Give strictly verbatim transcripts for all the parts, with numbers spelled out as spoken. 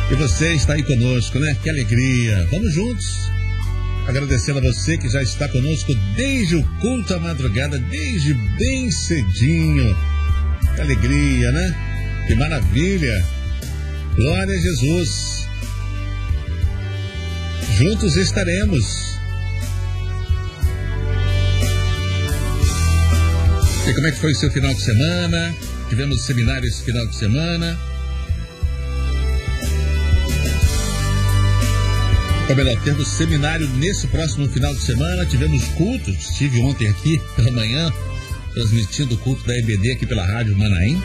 E você está aí conosco, né? Que alegria. Vamos juntos. Agradecendo a você que já está conosco desde o culto à madrugada, desde bem cedinho. Que alegria, né? Que maravilha. Glória a Jesus. Juntos estaremos. E como é que foi o seu final de semana? Tivemos seminário esse final de semana. Ou melhor, temos seminário nesse próximo final de semana. Tivemos cultos. Estive ontem aqui pela manhã, transmitindo o culto da E B D aqui pela Rádio Manaim.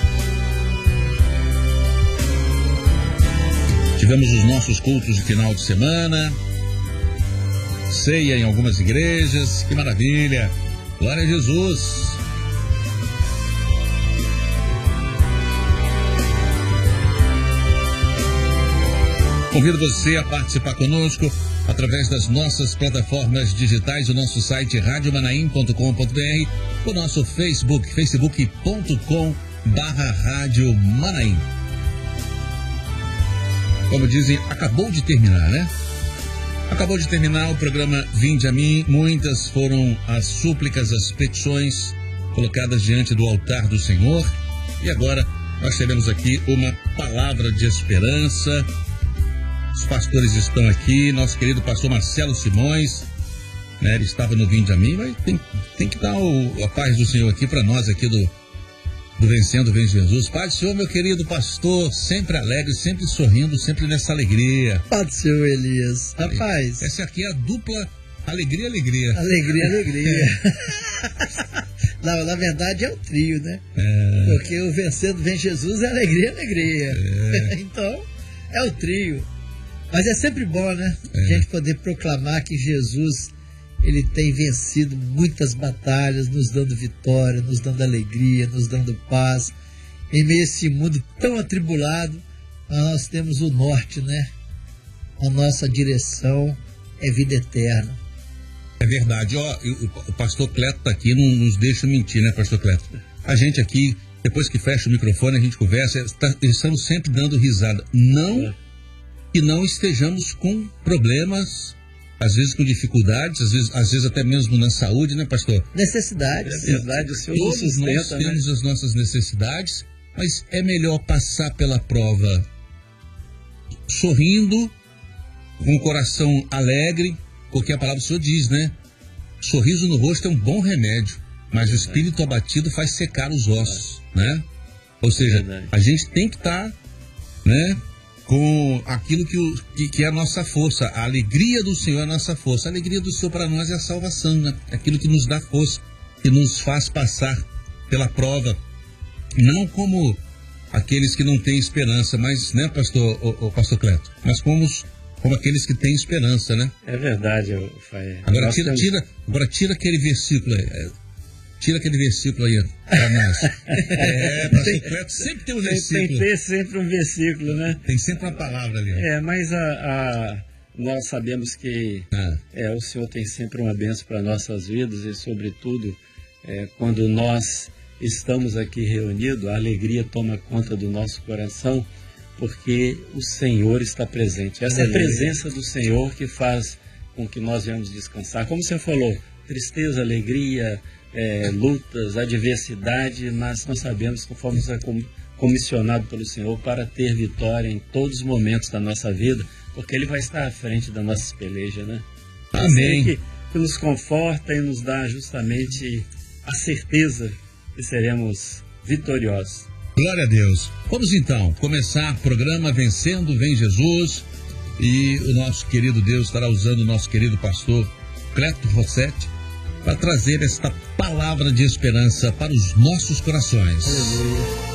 Tivemos os nossos cultos de final de semana. Ceia em algumas igrejas. Que maravilha. Glória a Jesus. Convido você a participar conosco através das nossas plataformas digitais, o nosso site rádio manaim ponto com ponto br, o nosso Facebook, facebook ponto com barra rádio manaim. Como dizem, acabou de terminar, né? Acabou de terminar o programa Vinde a Mim. Muitas foram as súplicas, as petições colocadas diante do altar do Senhor. E agora nós teremos aqui uma palavra de esperança. Os pastores estão aqui, nosso querido pastor Marcelo Simões, né, ele estava no Vinde a Mim, mas tem, tem que dar o, a paz do Senhor aqui para nós aqui do, do Vencendo Vem Jesus. Paz do Senhor, meu querido pastor, sempre alegre, sempre sorrindo, sempre nessa alegria. Paz do Senhor, Elias. Rapaz, essa aqui é a dupla alegria, alegria. Alegria, alegria. Não, na verdade é o trio, né? É... Porque o Vencendo Vem Jesus é alegria, alegria. É... Então, é o trio. Mas é sempre bom, né? É. A gente poder proclamar que Jesus, ele tem vencido muitas batalhas, nos dando vitória, nos dando alegria, nos dando paz. Em meio a esse mundo tão atribulado, nós temos o norte, né? A nossa direção é vida eterna. É verdade. Ó, o pastor Cleto está aqui, não nos deixa mentir, né, pastor Cleto? A gente aqui, depois que fecha o microfone, a gente conversa, tá, estamos sempre dando risada. Não... É. Que não estejamos com problemas, às vezes com dificuldades, às vezes, às vezes até mesmo na saúde, né, pastor? Necessidades. É verdade, o Senhor nos sustenta, nós temos, né, as nossas necessidades, mas é melhor passar pela prova sorrindo, com o coração alegre, porque a palavra do Senhor diz, né? Sorriso no rosto é um bom remédio, mas o espírito abatido faz secar os ossos, né? Ou seja, a gente tem que estar, né, com aquilo que, o, que, que é a nossa força. A alegria do Senhor é a nossa força. A alegria do Senhor para nós é a salvação, né? Aquilo que nos dá força, que nos faz passar pela prova, não como aqueles que não têm esperança, mas, né, pastor, o, o pastor Cleto, mas como, como aqueles que têm esperança, né? É verdade, Faé. Agora tira, temos... tira, agora tira aquele versículo aí. Tira aquele versículo aí para nós. É, pastor Cleto sempre tem um versículo. Tem que ter sempre um versículo, né? Tem sempre uma palavra ali. É, mas a, a, nós sabemos que ah. é, o Senhor tem sempre uma bênção para nossas vidas e, sobretudo, é, quando nós estamos aqui reunidos, a alegria toma conta do nosso coração, porque o Senhor está presente. Essa é a presença do Senhor que faz com que nós venhamos descansar. Como você falou, tristeza, alegria... É, lutas, adversidade, mas nós sabemos, conforme você é comissionado pelo Senhor, para ter vitória em todos os momentos da nossa vida, porque Ele vai estar à frente da nossa peleja, né? Amém. Que, que nos conforta e nos dá justamente a certeza que seremos vitoriosos. Glória a Deus. Vamos então começar o programa Vencendo Vem Jesus, e o nosso querido Deus estará usando o nosso querido pastor Cleto Rossetti para trazer esta palavra de esperança para os nossos corações. Aleluia.